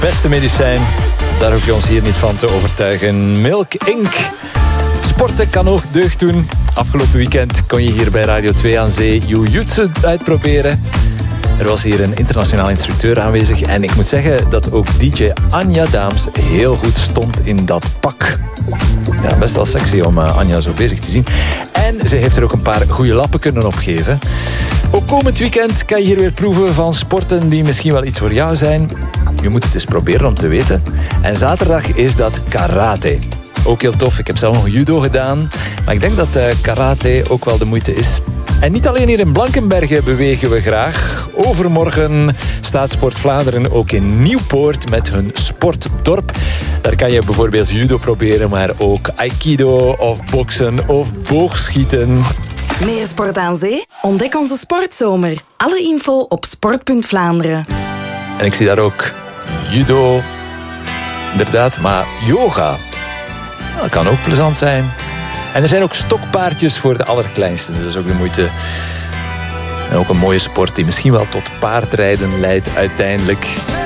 Beste medicijn, daar hoef je ons hier niet van te overtuigen. Milk Inc. Sporten kan ook deugd doen. Afgelopen weekend kon je hier bij Radio 2 aan Zee Jiu-Jitsu uitproberen. Er was hier een internationaal instructeur aanwezig. En ik moet zeggen dat ook DJ Anja Daams heel goed stond in dat pak. Ja, best wel sexy om Anja zo bezig te zien. En ze heeft er ook een paar goede lappen kunnen opgeven. Ook komend weekend kan je hier weer proeven van sporten die misschien wel iets voor jou zijn. Je moet het eens proberen om te weten. En zaterdag is dat karate. Ook heel tof. Ik heb zelf nog judo gedaan. Maar ik denk dat karate ook wel de moeite is. En niet alleen hier in Blankenberge bewegen we graag. Overmorgen staat Sport Vlaanderen ook in Nieuwpoort met hun sportdorp. Daar kan je bijvoorbeeld judo proberen, maar ook aikido of boksen of boogschieten. Meer sport aan zee? Ontdek onze sportzomer. Alle info op sport.Vlaanderen. En ik zie daar ook judo, inderdaad, maar yoga. Dat kan ook plezant zijn. En er zijn ook stokpaardjes voor de allerkleinsten. Dus dat is ook de moeite. En ook een mooie sport die misschien wel tot paardrijden leidt uiteindelijk.